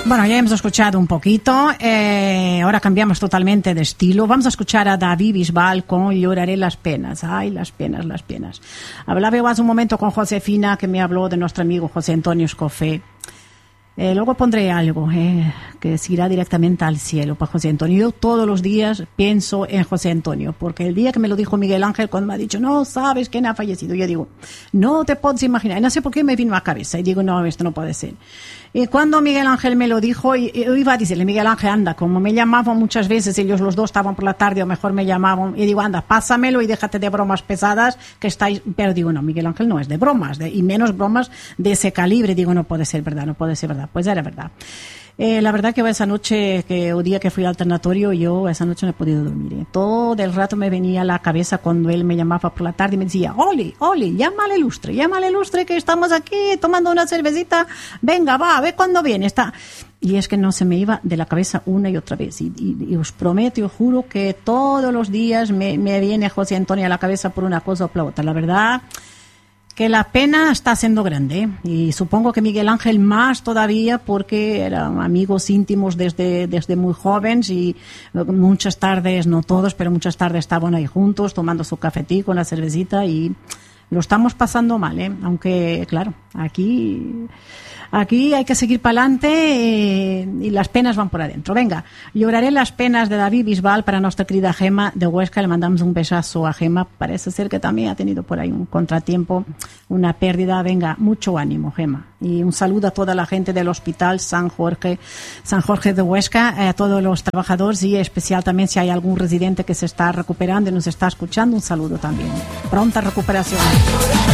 Bueno, ya hemos escuchado un poquito, ahora cambiamos totalmente de estilo. Vamos a escuchar a David Bisbal con Lloraré las penas. Ay, las penas, las penas. Hablaba yo hace un momento con Josefina, que me habló de nuestro amigo José Antonio Escofé. Luego pondré algo que se irá directamente al cielo para José Antonio. Yo todos los días pienso en José Antonio, porque el día que me lo dijo Miguel Ángel, cuando me ha dicho, no sabes quién ha fallecido, yo digo, no te puedes imaginar. Y no sé por qué me vino a la cabeza y digo, no, esto no puede ser. Y cuando Miguel Ángel me lo dijo, yo iba a decirle, Miguel Ángel, anda, como me llamaban muchas veces, ellos los dos estaban por la tarde, o mejor me llamaban, y digo, anda, pásamelo y déjate de bromas pesadas que estáis. Pero digo, no, Miguel Ángel no es de bromas, y menos bromas de ese calibre. Digo, no puede ser verdad, no puede ser verdad. Pues era verdad. La verdad que esa noche, el día que fui al alternatorio, yo esa noche no he podido dormir. Todo el rato me venía a la cabeza cuando él me llamaba por la tarde y me decía, Oli, llámale Lustre, que estamos aquí tomando una cervecita, venga, va, a ver cuándo viene. Y es que no se me iba de la cabeza una y otra vez. Y os prometo, os juro que todos los días me viene José Antonio a la cabeza por una cosa o por la otra. La verdad que la pena está siendo grande, y supongo que Miguel Ángel más todavía, porque eran amigos íntimos desde muy jóvenes, y muchas tardes, no todos, pero muchas tardes estaban ahí juntos tomando su cafetico, la cervecita, y lo estamos pasando mal, aunque claro, aquí hay que seguir para adelante, y las penas van por adentro. Venga, Lloraré las penas de David Bisbal para nuestra querida Gema de Huesca. Le mandamos un besazo a Gema. Parece ser que también ha tenido por ahí un contratiempo, una pérdida. Venga, mucho ánimo, Gema. Y un saludo a toda la gente del Hospital San Jorge de Huesca, a todos los trabajadores, y especial también si hay algún residente que se está recuperando y nos está escuchando, un saludo también. Pronta recuperación.